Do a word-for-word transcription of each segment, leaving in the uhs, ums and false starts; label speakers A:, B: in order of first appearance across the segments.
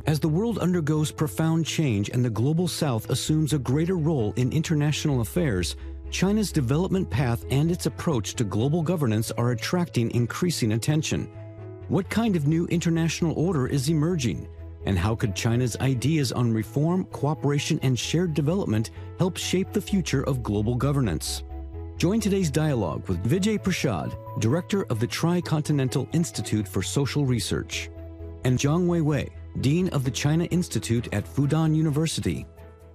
A: As the world undergoes profound change and the Global South assumes a greater role in international affairs, China's development path and its approach to global governance are attracting increasing attention. What kind of new international order is emerging? And how could China's ideas on reform, cooperation, and shared development help shape the future of global governance? Join today's dialogue with Vijay Prashad, Director of the Tricontinental Institute for Social Research, and Zhang Weiwei, Dean of the China Institute at Fudan University.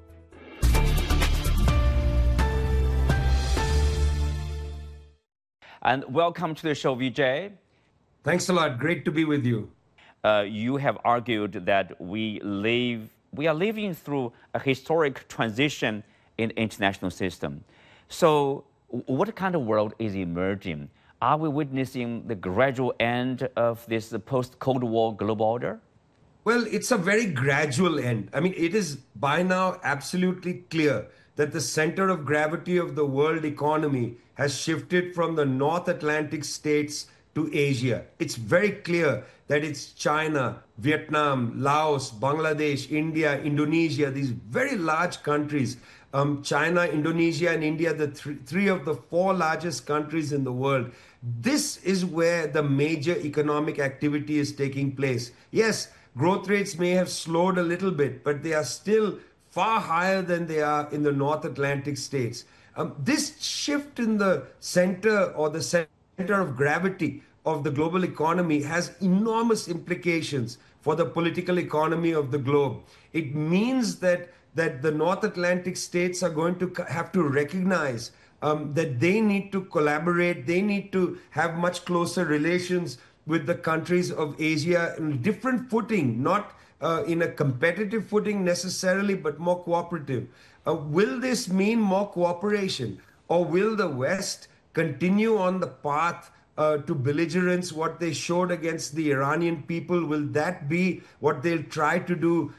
B: And welcome to the show, Vijay.
C: Thanks a lot. Great to be with you.
B: Uh, you have argued that we live, we are living through a historic transition in the international system. So, what kind of world is emerging? Are we witnessing the gradual end of this post-Cold War global order?
C: Well, it's a very gradual end. I mean, it is by now absolutely clear that the center of gravity of the world economy has shifted from the North Atlantic states to Asia. It's very clear that it's China, Vietnam, Laos, Bangladesh, India, Indonesia, these very large countries. Um, China, Indonesia, and India, the th- three of the four largest countries in the world. This is where the major economic activity is taking place. Yes, growth rates may have slowed a little bit, but they are still far higher than they are in the North Atlantic states. Um, this shift in the center or the center of gravity of the global economy has enormous implications for the political economy of the globe. It means that, that the North Atlantic states are going to have to recognize um, that they need to collaborate, they need to have much closer relations with the countries of Asia in different footing, not uh, in a competitive footing necessarily, but more cooperative. Uh, will this mean more cooperation, or will the West continue on the path uh, to belligerence, what they showed against the Iranian people? Will that be what they'll try to do